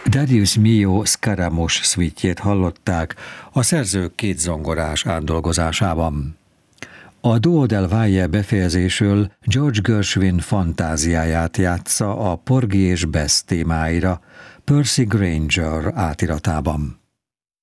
Darius Milhaud Scaramouche szvítjét hallották a szerző két zongorás átdolgozásában. A Duo del Valle befejezésül George Gershwin fantáziáját játsza a Porgy és Bess témáira, Percy Grainger átiratában.